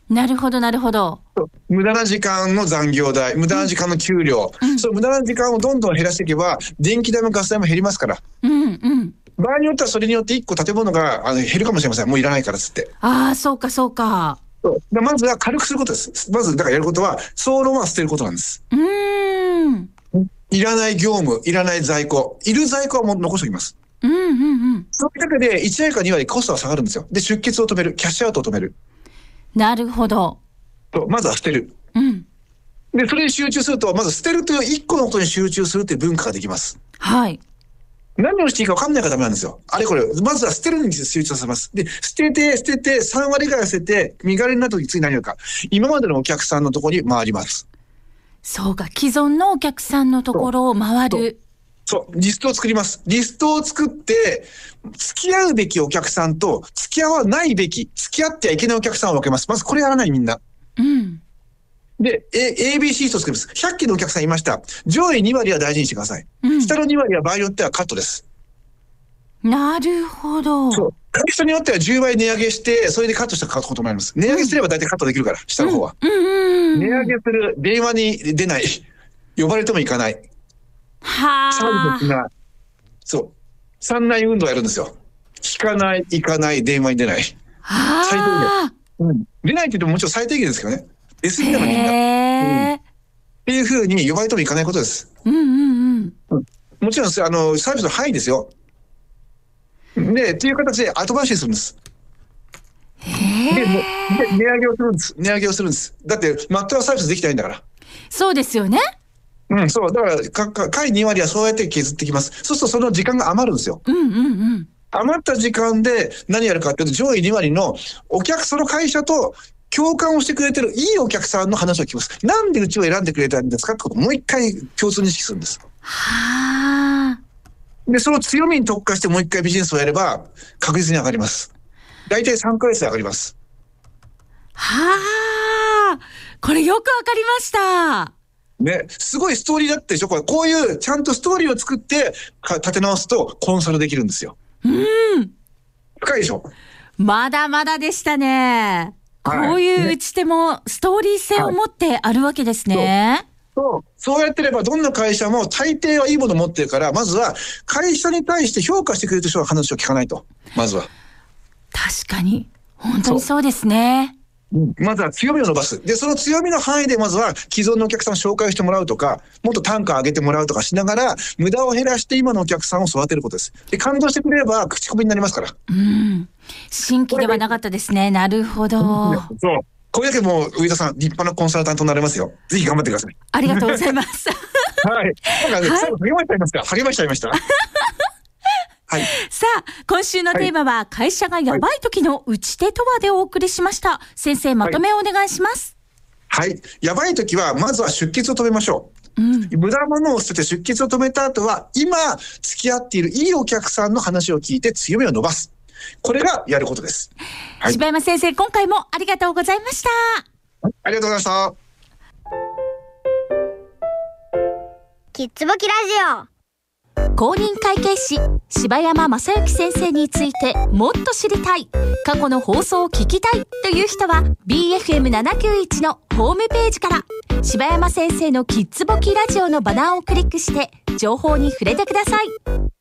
なるほどなるほど。 無駄な時間の残業代、無駄な時間の給料、その無駄な時間をどんどん減らしていけば電気代もガス代も減りますから。場合によってはそれによって1個建物が減るかもしれません。もういらないからっつって。 ああ、そうかそうか。 まずは軽くすることです。まずだからやることは総論は捨てることなんです。いらない業務、いらない在庫、いる在庫はもう残しておきます。その中で1割か2割コストが下がるんですよ。で、出血を止める、キャッシュアウトを止める。 なるほど。 まずは捨てる。で、それに集中すると、まず捨てるという1個のことに集中するという文化ができます。 はい。 何をしていいか分かんないからダメなんですよ。あれこれ。まずは捨てるに集中させます。で、捨てて、3割ぐらい捨てて、身軽になった時次何やるか。今までのお客さんのところに回ります。 そうか、既存のお客さんのところを回る。 そう、リストを作ります。リストを作って、付き合うべきお客さんと、付き合わないべき、付き合ってはいけないお客さんを分けます。まずこれやらないみんな。で、ABC と作ります。100件のお客さんいました。上位2割は大事にしてください。下の2割は場合によってはカットです。 なるほど。 そう。人によっては10倍値上げして、それでカットしたこともあります。値上げすれば大体カットできるから、下の方は。値上げする、電話に出ない、呼ばれても行かない。そう。三内運動をやるんですよ。聞かない、行かない、電話に出ない。最低限。出ないって言ってももちろん最低限ですけどね。出過ぎたらみんな。っていうふうに呼ばれても行かないことです。もちろん、サービスの範囲ですよ。で、っていう形で後回しにするんです。で、値上げをするんです。値上げをするんです。だって、全くサービスできてないんだから。 そうですよね。 そう。だから、下位2割はそうやって削ってきます。そうするとその時間が余るんですよ。余った時間で何やるかっていうと、上位2割のその会社と共感をしてくれてるいいお客さんの話を聞きます。なんでうちを選んでくれたんですかってことをもう一回共通認識するんです。で、その強みに特化してもう一回ビジネスをやれば確実に上がります。大体3ヶ月で上がります。 これよくわかりました。 ね、すごいストーリーだったでしょ。こういうちゃんとストーリーを作って立て直すとコンサルできるんですよ。深いでしょ。まだまだでしたね。こういう打ち手もストーリー性を持ってあるわけですね。 そうやってればどんな会社も大抵はいいものを持ってるから、まずは会社に対して評価してくれる人の話を聞かないと。まずは。 確かに。本当にそうですね。 まずは強みを伸ばす。で、その強みの範囲でまずは既存のお客さんを紹介してもらうとか、もっと単価上げてもらうとかしながら、無駄を減らして今のお客さんを育てることです。で、感動してくれれば口コミになりますから。 新規ではなかったですね。なるほど。 そう。これだけもう上田さん、立派なコンサルタントになれますよ。ぜひ頑張ってください。 ありがとうございます。 はい。なんかね、最後励ましちゃいますか？励ましちゃいました。 さあ、今週のテーマは、会社がやばい時の打ち手とはでお送りしました。先生、まとめをお願いします。 やばい時は、まずは出血を止めましょう。無駄なものを捨てて出血を止めた後は、今付き合っているいいお客さんの話を聞いて強みを伸ばす。これがやることです。 柴山先生、今回もありがとうございました。 ありがとうございました。 キッズボキラジオ。 公認会計士柴山正幸先生についてもっと知りたい、過去の放送を聞きたいという人は BFM791 のホームページから柴山先生のキッズボキラジオのバナーをクリックして情報に触れてください。